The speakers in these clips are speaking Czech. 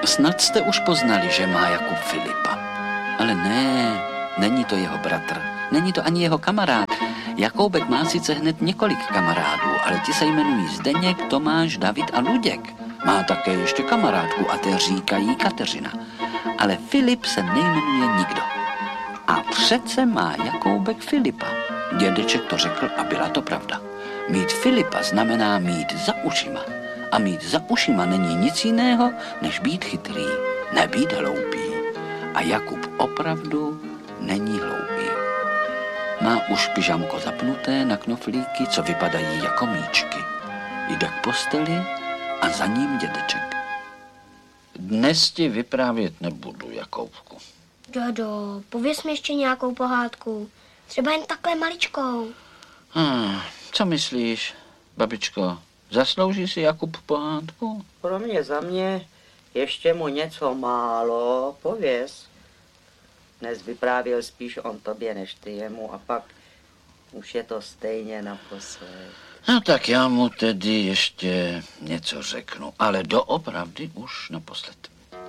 Snad jste už poznali, že má Jakub Filipa. Ale ne, není to jeho bratr, není to ani jeho kamarád. Jakoubek má sice hned několik kamarádů, ale ti se jmenují Zdeněk, Tomáš, David a Luděk. Má také ještě kamarádku a te říkají Kateřina. Ale Filip se nejmenuje nikdo. A přece má Jakoubek Filipa. Dědeček to řekl a byla to pravda. Mít Filipa znamená mít za ušima. A mít za ušima není nic jiného, než být chytrý, nebýt hloupý. A Jakub opravdu není hloupý. Má už pyžamko zapnuté na knoflíky, co vypadají jako míčky. Jde k posteli a za ním dědeček. Dnes ti vyprávět nebudu, Jakoubku. Dědo, pověz mi ještě nějakou pohádku. Třeba jen takhle maličkou. Co myslíš, babičko? Zaslouží si Jakub pohádku? Pro mě za mě ještě mu něco málo, pověz. Dnes vyprávěl spíš on tobě než ty jemu a pak už je to stejně naposled. No tak já mu tedy ještě něco řeknu, ale doopravdy už naposled.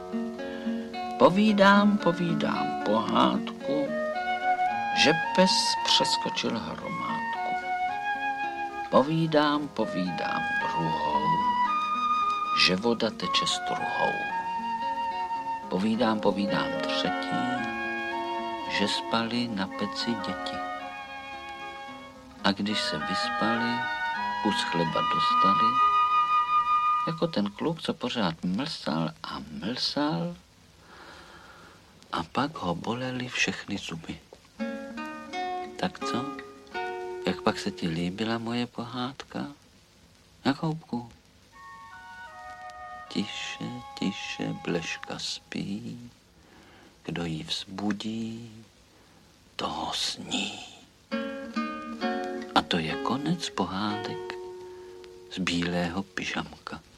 Povídám pohádku, že pes přeskočil hromádku. Povídám druhou, že voda teče struhou. Povídám třetí, že spali na peci děti. A když se vyspali, kus chleba dostali, jako ten kluk, co pořád mlsal, a pak ho bolely všechny zuby. Tak co? Jak pak se ti líbila moje pohádka? Jakoubku? Tiše, Bleška spí, kdo ji vzbudí, toho sní. A to je konec pohádek z bílého pyžamka.